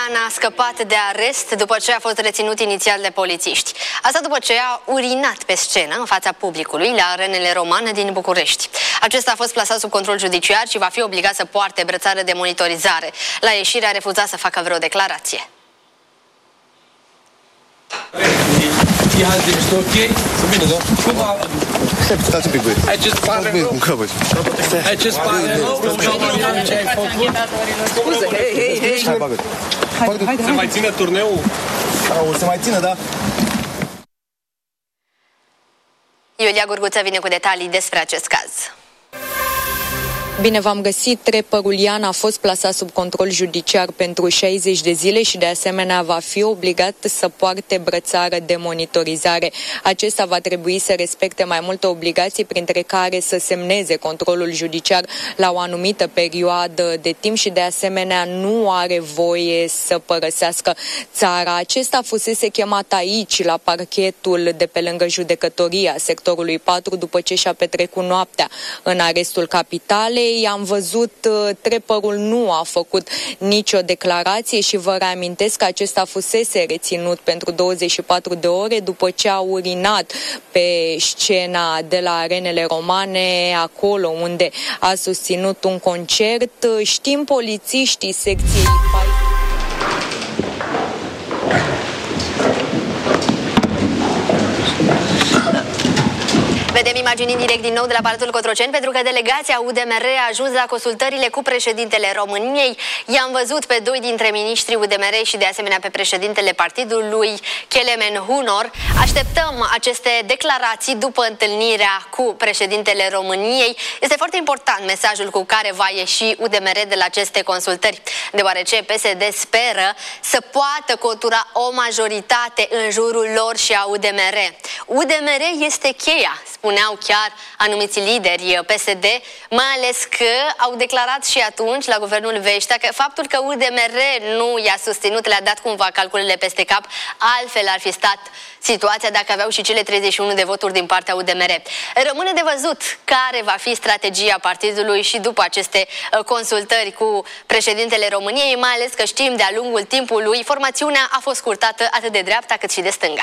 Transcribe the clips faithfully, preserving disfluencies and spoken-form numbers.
Părulian a scăpat de arest după ce a fost reținut inițial de polițiști. Asta după ce a urinat pe scenă în fața publicului la Arenele Romane din București. Acesta a fost plasat sub control judiciar și va fi obligat să poarte brățară de monitorizare. La ieșire a refuzat să facă vreo declarație. Este ok? Sunt bine, da? Cum a... Stați un pic, băi. Ai ce-ți pare rău? Cum căpăți? Ai ce-ți pare rău? Ce ai făcut? Scuze, hei, hei, hei. Hai, bagă-te. Se mai ține turneul? O să mai țină, da? Iulia Gurguță vine cu detalii despre acest caz. Bine v-am găsit. Părulian a fost plasat sub control judiciar pentru șaizeci de zile și de asemenea va fi obligat să poarte brățară de monitorizare. Acesta va trebui să respecte mai multe obligații, printre care să semneze controlul judiciar la o anumită perioadă de timp și de asemenea nu are voie să părăsească țara. Acesta fusese chemat aici, la parchetul de pe lângă judecătoria sectorului patru, după ce și-a petrecut noaptea în arestul capitalei. Am văzut, trepărul nu a făcut nicio declarație și vă reamintesc că acesta fusese reținut pentru douăzeci și patru de ore după ce a urinat pe scena de la Arenele Romane, acolo unde a susținut un concert. Știm polițiștii secției Vedem imagini în direct din nou de la Palatul Cotroceni, pentru că delegația U D M R a ajuns la consultările cu președintele României. I-am văzut pe doi dintre miniștrii U D M R și de asemenea pe președintele partidului, Kelemen Hunor. Așteptăm aceste declarații după întâlnirea cu președintele României. Este foarte important mesajul cu care va ieși U D M R de la aceste consultări, deoarece P S D speră să poată contura o majoritate în jurul lor și a U D M R. U D M R este cheia, spuneau chiar anumiți lideri P S D, mai ales că au declarat și atunci la guvernul Veștea că faptul că U D M R nu i-a susținut le-a dat cumva calculele peste cap, altfel ar fi stat situația dacă aveau și cele treizeci și unu de voturi din partea U D M R. Rămâne de văzut care va fi strategia partidului și după aceste consultări cu președintele României, mai ales că știm de-a lungul timpului formațiunea a fost scurtată atât de dreapta cât și de stânga.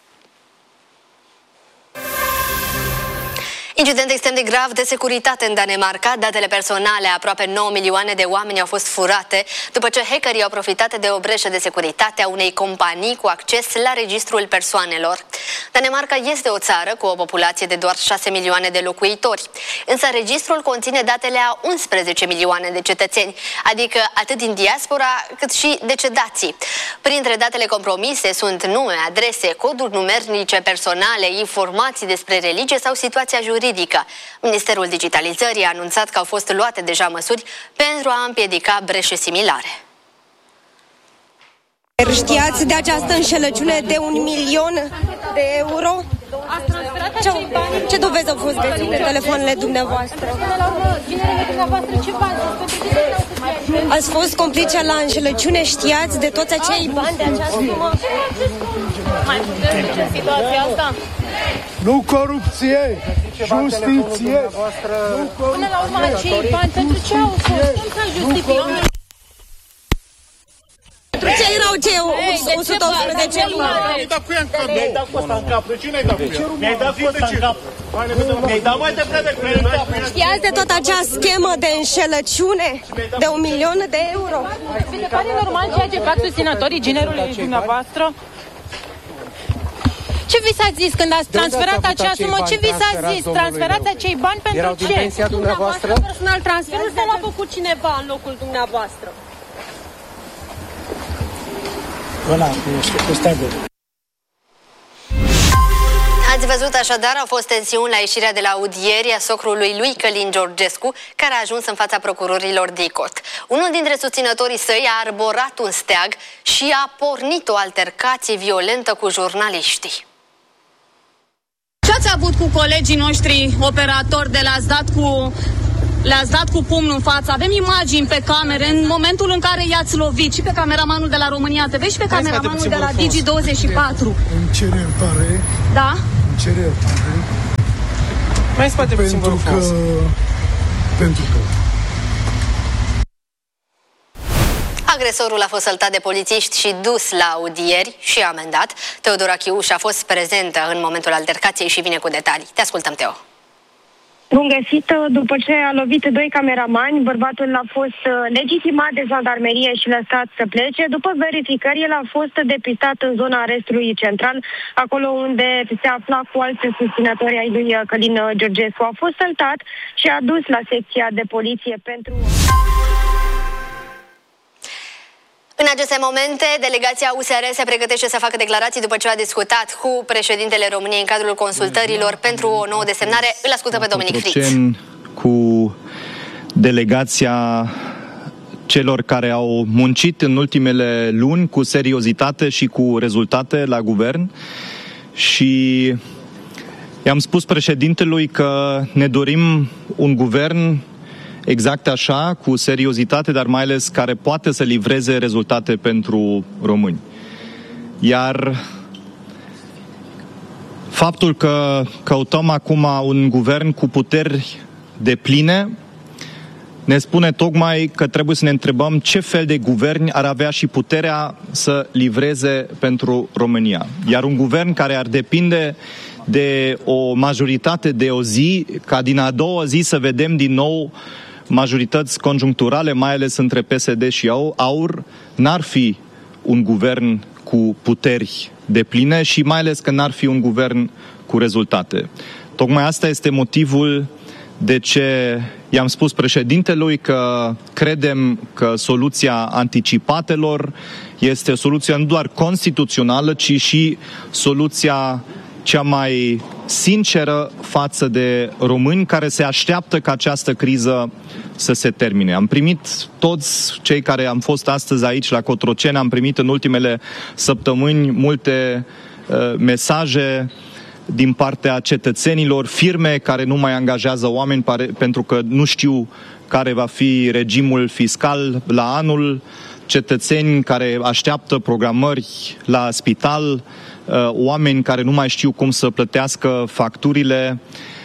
Incident extrem de grav de securitate în Danemarca. Datele personale a aproape nouă milioane de oameni au fost furate după ce hackerii au profitat de o breșă de securitate a unei companii cu acces la registrul persoanelor. Danemarca este o țară cu o populație de doar șase milioane de locuitori, însă registrul conține datele a unsprezece milioane de cetățeni, adică atât din diaspora cât și decedații. Printre datele compromise sunt nume, adrese, coduri numernice personale, informații despre religie sau situația juridică. Ministerul Digitalizării a anunțat că au fost luate deja măsuri pentru a împiedica breșe similare. Știați de această înșelăciune de un milion de euro? Ce, ce dovezi au fost găsite telefoanele dumneavoastră? Ați fost complice la înșelăciune? Știați de toți acei bani de această sumă? Mai putem în situația asta? Nu corupție, justiție. Până la urmă, acei bani, pentru ce au fost? Cum s-a justificat? Pentru ce erau cei o sută unsprezece milioane? Mi-ai dat cu ea în cap. Mi-ai dat cu ăsta în cap. De ce n-ai dat cu ea? Mi-ai dat cu ăsta în cap. Mi-ai dat mai devreme cu ea în cap. Știați de tot acea schemă de înșelăciune de un milion de euro? Vi se pare normal ceea ce fac susținătorii generului dumneavoastră? Ce vi s-a zis când ați transferat acea sumă? Ce vi s-a zis? Transferați acei bani pentru Erau ce? din pensia dumneavoastră? Personal transferul sau l-a făcut cineva în locul dumneavoastră? Ăla, cu steagul. Ați văzut așadar, au fost tensiuni la ieșirea de la audieri a socrului lui Călin Georgescu, care a ajuns în fața procurorilor D I C O T. Unul dintre susținătorii săi a arborat un steag și a pornit o altercație violentă cu jurnaliștii. Ce ați avut cu colegii noștri operatori de le-ați dat cu... Le-ați dat cu pumnul în față. Avem imagini pe camere în momentul în care i-ați lovit și pe cameramanul de la România T V și pe cameramanul de la Digi douăzeci și patru. Îmi cer iertare. Da? Îmi cer iertare. Mai spate puțin, vă rog frumos. Pentru că... Agresorul a fost săltat de polițiști și dus la audieri și amendat. Teodora Chiuș a fost prezentă în momentul altercației și vine cu detalii. Te ascultăm, Teo. Bun găsit, după ce a lovit doi cameramani, bărbatul a fost legitimat de jandarmerie și lăsat să plece. După verificări, el a fost depistat în zona arestului central, acolo unde se afla cu alți susținători ai lui Călin Georgescu. A fost săltat și a dus la secția de poliție pentru... În aceste momente, delegația U S R se pregătește să facă declarații după ce a discutat cu președintele României în cadrul consultărilor pentru o nouă desemnare. Îl ascultă pe Dominic Fritz. Cu delegația celor care au muncit în ultimele luni cu seriozitate și cu rezultate la guvern și i-am spus președintelui că ne dorim un guvern exact așa, cu seriozitate, dar mai ales care poate să livreze rezultate pentru români. Iar faptul că căutăm acum un guvern cu puteri depline ne spune tocmai că trebuie să ne întrebăm ce fel de guvern ar avea și puterea să livreze pentru România. Iar un guvern care ar depinde de o majoritate de o zi, ca din a doua zi să vedem din nou majorități conjuncturale, mai ales între P S D și AUR, n-ar fi un guvern cu puteri depline și mai ales că n-ar fi un guvern cu rezultate. Tocmai asta este motivul de ce i-am spus președintelui că credem că soluția anticipatelor este soluția nu doar constituțională, ci și soluția cea mai sinceră față de români care se așteaptă ca această criză să se termine. Am primit toți cei care am fost astăzi aici la Cotroceni, am primit în ultimele săptămâni multe uh, mesaje din partea cetățenilor, firme care nu mai angajează oameni pare, pentru că nu știu care va fi regimul fiscal la anul, cetățeni care așteaptă programări la spital, oameni care nu mai știu cum să plătească facturile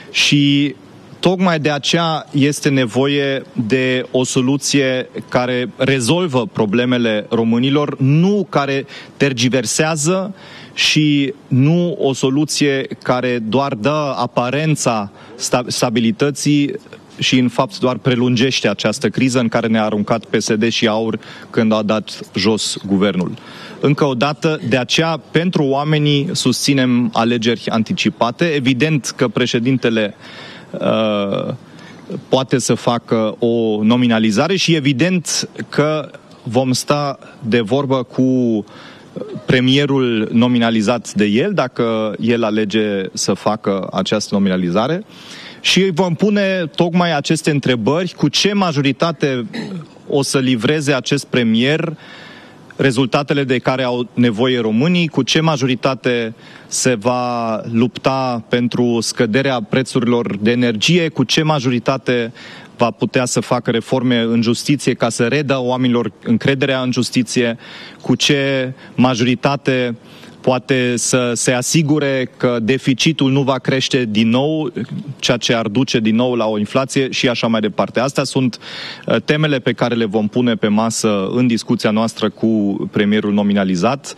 și tocmai de aceea este nevoie de o soluție care rezolvă problemele românilor, nu care tergiversează și nu o soluție care doar dă aparența stabilității și în fapt doar prelungește această criză în care ne-a aruncat P S D și AUR când a dat jos guvernul. Încă o dată, de aceea, pentru oamenii susținem alegeri anticipate. Evident că președintele uh, poate să facă o nominalizare și evident că vom sta de vorbă cu premierul nominalizat de el, dacă el alege să facă această nominalizare. Și vom pune tocmai aceste întrebări, cu ce majoritate o să livreze acest premier rezultatele de care au nevoie românii, cu ce majoritate se va lupta pentru scăderea prețurilor de energie, cu ce majoritate va putea să facă reforme în justiție ca să redă oamenilor încrederea în justiție, cu ce majoritate poate să se asigure că deficitul nu va crește din nou, ceea ce ar duce din nou la o inflație și așa mai departe. Astea sunt temele pe care le vom pune pe masă în discuția noastră cu premierul nominalizat,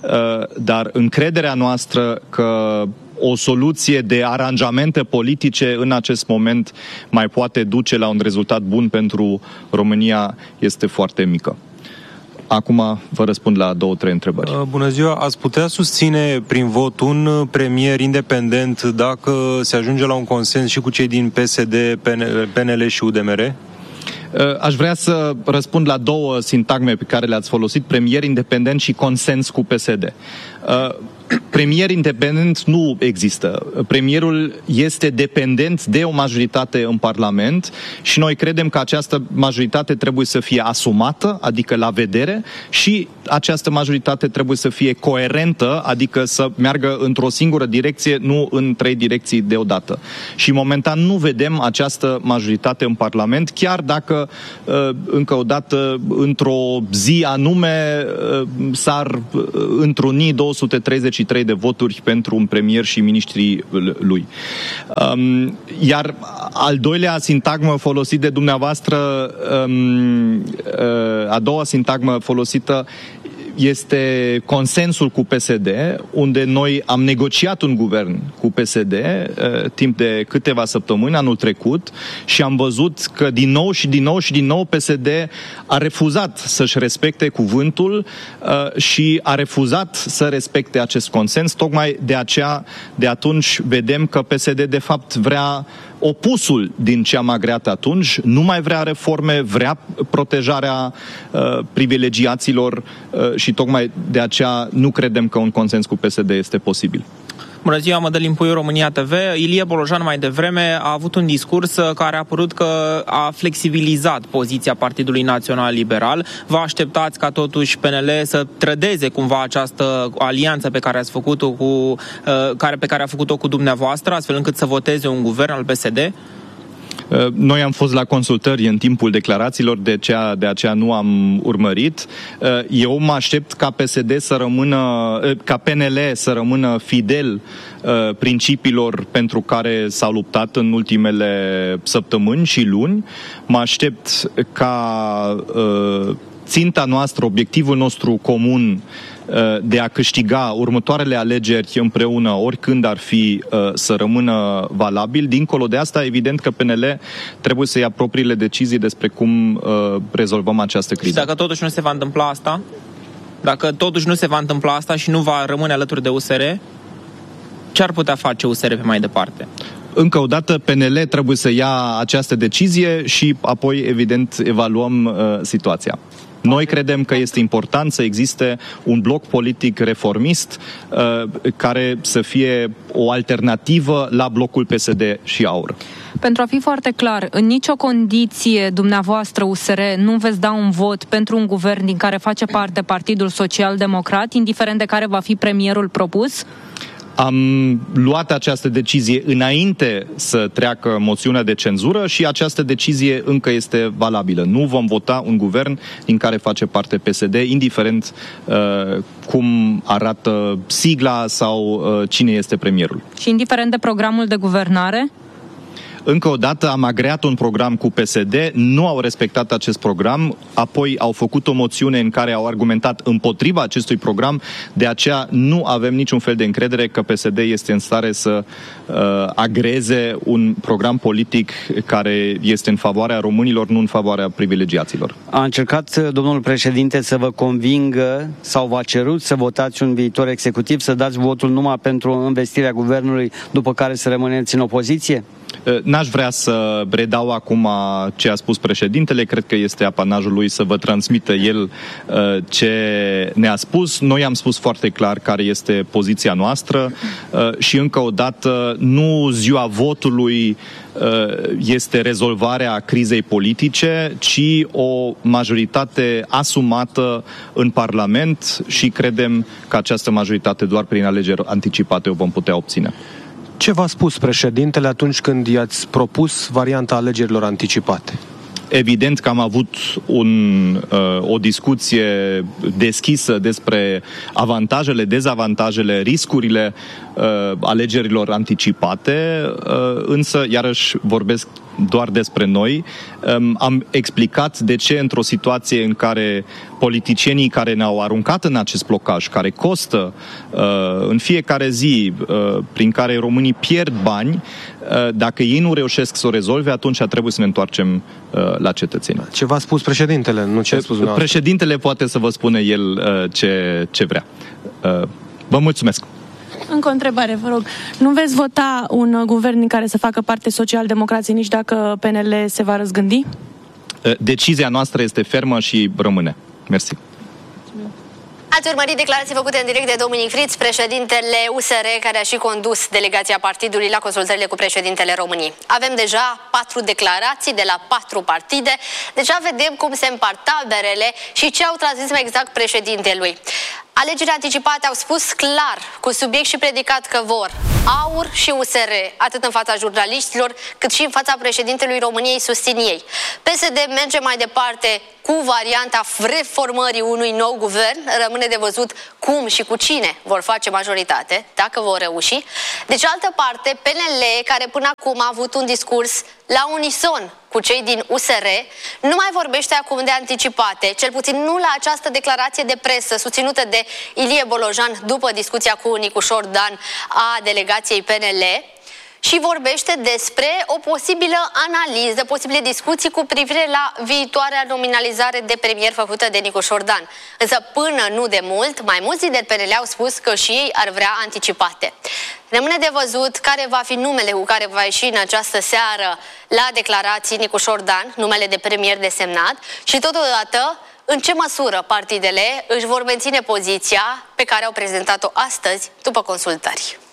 dar încrederea noastră că o soluție de aranjamente politice în acest moment mai poate duce la un rezultat bun pentru România este foarte mică. Acum vă răspund la două, trei întrebări. Bună ziua! Ați putea susține prin vot un premier independent dacă se ajunge la un consens și cu cei din P S D, P N L și U D M R? Aș vrea să răspund la două sintagme pe care le-ați folosit, premier independent și consens cu P S D. Premier independent nu există. Premierul este dependent de o majoritate în Parlament și noi credem că această majoritate trebuie să fie asumată, adică la vedere, și această majoritate trebuie să fie coerentă, adică să meargă într-o singură direcție, nu în trei direcții deodată. Și momentan nu vedem această majoritate în Parlament, chiar dacă, încă o dată, într-o zi anume s-ar întruni două sute treizeci douăzeci și trei de voturi pentru un premier și miniștrii lui. Um, iar al doilea sintagmă folosit de dumneavoastră, um, uh, a doua sintagmă folosită este consensul cu P S D, unde noi am negociat un guvern cu P S D uh, timp de câteva săptămâni anul trecut și am văzut că din nou și din nou și din nou P S D a refuzat să-și respecte cuvântul uh, și a refuzat să respecte acest consens. Tocmai de aceea, de atunci, vedem că P S D de fapt vrea opusul din ce am agreat atunci, nu mai vrea reforme, vrea protejarea uh, privilegiaților uh, și tocmai de aceea nu credem că un consens cu P S D este posibil. Bună ziua, Mădălin Puiu, România T V. Ilie Bolojan mai devreme a avut un discurs care a părut că a flexibilizat poziția Partidului Național Liberal. Vă așteptați ca totuși P N L să trădeze cumva această alianță pe care ați făcut-o cu, care, pe care a făcut-o cu dumneavoastră, astfel încât să voteze un guvern al P S D? Noi am fost la consultări în timpul declarațiilor, de aceea, de aceea nu am urmărit. Eu mă aștept ca P S D să rămână, ca P N L să rămână fidel principiilor pentru care s-au luptat în ultimele săptămâni și luni. Mă aștept ca ținta noastră, obiectivul nostru comun de a câștiga următoarele alegeri împreună, oricând ar fi, să rămână valabil. Dincolo de asta, evident că P N L trebuie să ia propriile decizii despre cum rezolvăm această criză. Și dacă totuși nu se va întâmpla asta, dacă totuși nu se va întâmpla asta și nu va rămâne alături de U S R, ce ar putea face U S R pe mai departe? Încă o dată, P N L trebuie să ia această decizie și apoi, evident, evaluăm uh, situația. Noi credem că este important să existe un bloc politic reformist uh, care să fie o alternativă la blocul P S D și AUR. Pentru a fi foarte clar, în nicio condiție dumneavoastră U S R nu veți da un vot pentru un guvern din care face parte Partidul Social Democrat, indiferent de care va fi premierul propus? Am luat această decizie înainte să treacă moțiunea de cenzură și această decizie încă este valabilă. Nu vom vota un guvern din care face parte P S D, indiferent uh, cum arată sigla sau uh, cine este premierul. Și indiferent de programul de guvernare? Încă o dată am agreat un program cu P S D, nu au respectat acest program, apoi au făcut o moțiune în care au argumentat împotriva acestui program, de aceea nu avem niciun fel de încredere că P S D este în stare să uh, agreze un program politic care este în favoarea românilor, nu în favoarea privilegiaților. A încercat domnul președinte să vă convingă sau v-a cerut să votați un viitor executiv, să dați votul numai pentru învestirea guvernului, după care să rămâneți în opoziție? N-aș vrea să redau acum ce a spus președintele, cred că este apanajul lui să vă transmită el ce ne-a spus. Noi am spus foarte clar care este poziția noastră și încă o dată nu ziua votului este rezolvarea crizei politice, ci o majoritate asumată în Parlament și credem că această majoritate doar prin alegeri anticipate o vom putea obține. Ce v-a spus președintele atunci când i-ați propus varianta alegerilor anticipate? Evident că am avut un, o discuție deschisă despre avantajele, dezavantajele, riscurile alegerilor anticipate, însă, iarăși vorbesc doar despre noi. Am explicat de ce într-o situație în care politicienii care ne-au aruncat în acest blocaj, care costă în fiecare zi, prin care românii pierd bani, dacă ei nu reușesc să o rezolve, atunci trebuie să ne întoarcem la cetățeni. Ce v-a spus președintele, nu ce a spus dumneavoastră? Președintele poate să vă spună el ce, ce vrea. Vă mulțumesc! Încă o întrebare, vă rog. Nu veți vota un guvern în care să facă parte social-democrație nici dacă P N L se va răzgândi? Decizia noastră este fermă și rămâne. Mersi. Ați urmărit declarații făcute în direct de Dominic Fritz, președintele U S R, care a și condus delegația partidului la consultările cu președintele României. Avem deja patru declarații de la patru partide. Deja vedem cum se împart taberele și ce au transmis mai exact președintelui. Alegeri anticipate au spus clar, cu subiect și predicat că vor AUR și U S R, atât în fața jurnaliștilor, cât și în fața președintelui României, susțin ei. P S D merge mai departe cu varianta reformării unui nou guvern. Rămâne de văzut cum și cu cine vor face majoritate, dacă vor reuși. De cealaltă parte, P N L, care până acum a avut un discurs la unison cu cei din U S R, nu mai vorbește acum de anticipate, cel puțin nu la această declarație de presă susținută de Ilie Bolojan după discuția cu Nicușor Dan a delegației P N L, și vorbește despre o posibilă analiză, posibile discuții cu privire la viitoarea nominalizare de premier făcută de Nicușor Dan. Însă până nu de mult, mai mulți lideri P N L au spus că și ei ar vrea anticipate. Rămâne de văzut care va fi numele cu care va ieși în această seară la declarații Nicușor Dan, numele de premier desemnat, și totodată în ce măsură partidele își vor menține poziția pe care au prezentat-o astăzi după consultări.